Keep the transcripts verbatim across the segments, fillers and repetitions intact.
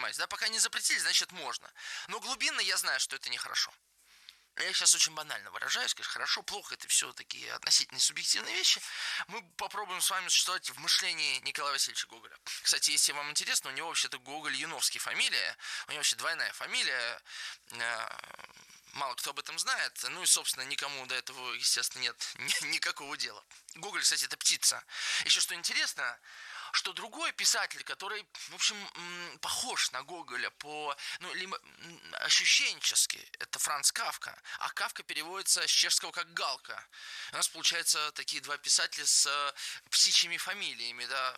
занимаюсь, да, пока не запретили, значит можно. Но глубинно я знаю, что это нехорошо. Я сейчас очень банально выражаюсь, конечно, хорошо, плохо, это все такие относительные субъективные вещи. Мы попробуем с вами существовать в мышлении Николая Васильевича Гоголя. Кстати, если вам интересно, у него вообще-то Гоголь Яновский фамилия, у него вообще двойная фамилия, мало кто об этом знает, ну и, собственно, никому до этого, естественно, нет никакого дела. Гоголь, кстати, это птица. Еще что интересно, что другой писатель, который, в общем, похож на Гоголя по, ну, либо ощущенчески, это Франц Кафка, а Кафка переводится с чешского как Галка. У нас, получается, такие два писателя с птичьими фамилиями, да,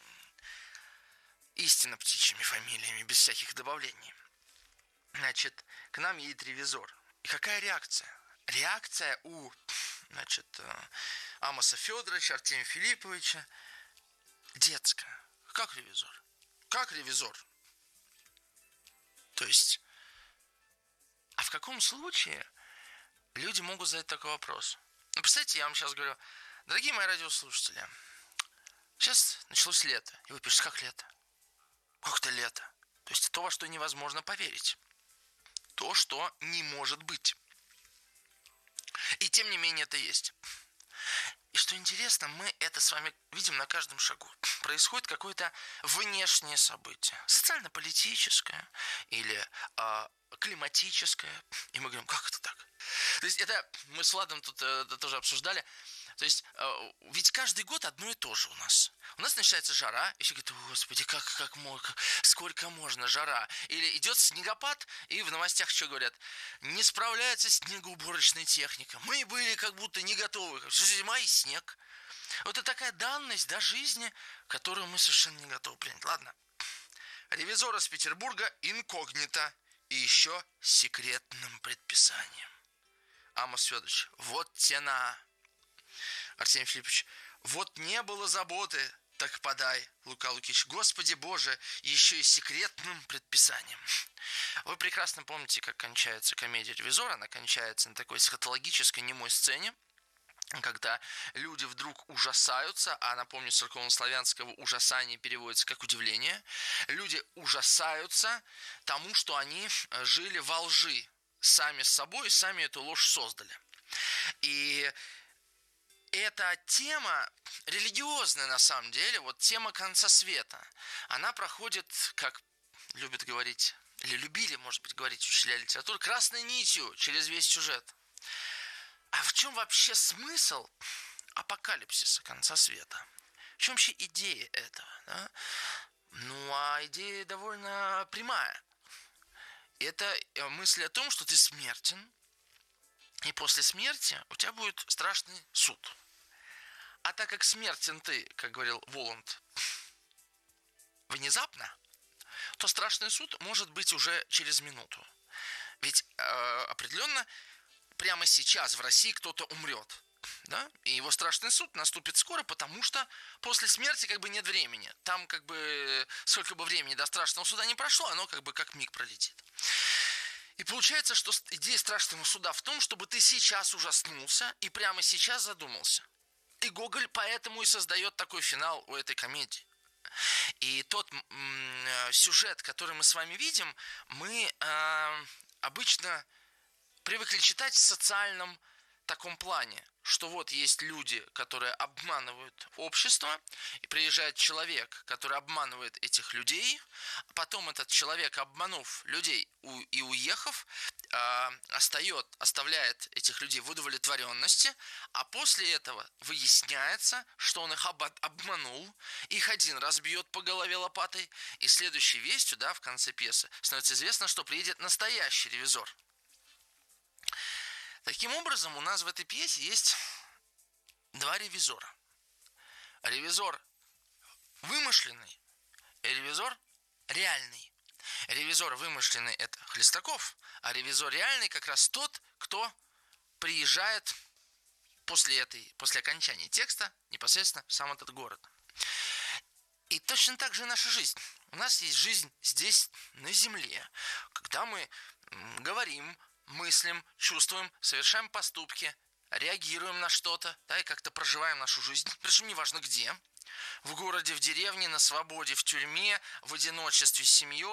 истинно птичьими фамилиями, без всяких добавлений. Значит, к нам едет ревизор. И какая реакция? Реакция у, значит, Амоса Федоровича, Артемия Филипповича детская. Как ревизор? Как ревизор? То есть, а в каком случае люди могут задать такой вопрос? Ну, представьте, я вам сейчас говорю, дорогие мои радиослушатели, сейчас началось лето. И вы пишете, как лето? Как это лето? То есть, то, во что невозможно поверить. То, что не может быть. И тем не менее это есть. И что интересно, мы это с вами видим на каждом шагу. Происходит какое-то внешнее событие, социально-политическое или э, климатическое. И мы говорим, как это так? То есть это мы с Владом тут э, это тоже обсуждали. То есть э, ведь каждый год одно и то же у нас. У нас начинается жара, и все говорят, господи, как, как, как, сколько можно жара. Или идет снегопад, и в новостях что говорят? Не справляется снегоуборочная техника. Мы были как будто не готовы. Зима и снег. Вот это такая данность, да, жизни, которую мы совершенно не готовы принять. Ладно. Ревизор из Петербурга инкогнито и еще секретным предписанием. Амос Федорович, вот тена. Артемий Филиппович, вот не было заботы, так подай. Лука Лукич, Господи Боже, еще и секретным предписанием. Вы прекрасно помните, как кончается комедия «Ревизор». Она кончается на такой эсхатологической немой сцене, когда люди вдруг ужасаются, а напомню, с церковнославянского ужасание переводится как удивление. Люди ужасаются тому, что они жили во лжи сами с собой и сами эту ложь создали. И эта тема религиозная на самом деле, вот тема конца света, она проходит, как любят говорить, или любили, может быть, говорить учителя литературы, красной нитью через весь сюжет. А в чем вообще смысл апокалипсиса, конца света? В чем вообще идея этого? Да? Ну, а идея довольно прямая. Это мысль о том, что ты смертен, и после смерти у тебя будет страшный суд. А так как смертен ты, как говорил Воланд, внезапно, то страшный суд может быть уже через минуту. Ведь э, определенно прямо сейчас в России кто-то умрет, да? И его страшный суд наступит скоро, потому что после смерти как бы нет времени. Там как бы сколько бы времени до страшного суда не прошло, оно как бы как миг пролетит. И получается, что идея страшного суда в том, чтобы ты сейчас ужаснулся и прямо сейчас задумался. И Гоголь поэтому и создает такой финал у этой комедии. И тот м- сюжет, который мы с вами видим, мы э- обычно привыкли читать в социальном таком плане, что вот есть люди, которые обманывают общество, и приезжает человек, который обманывает этих людей, а потом этот человек, обманув людей и уехав, остает, оставляет этих людей в удовлетворенности, а после этого выясняется, что он их обманул, их один раз бьет по голове лопатой, и следующей вестью, да, в конце пьесы становится известно, что приедет настоящий ревизор. Таким образом, у нас в этой пьесе есть два ревизора. Ревизор вымышленный и ревизор реальный. Ревизор вымышленный – это Хлестаков, а ревизор реальный как раз тот, кто приезжает после этой, после окончания текста непосредственно в сам этот город. И точно так же и наша жизнь. У нас есть жизнь здесь, на земле, когда мы говорим, мыслим, чувствуем, совершаем поступки, реагируем на что-то, да, и как-то проживаем нашу жизнь, причем неважно где, в городе, в деревне, на свободе, в тюрьме, в одиночестве с семьей,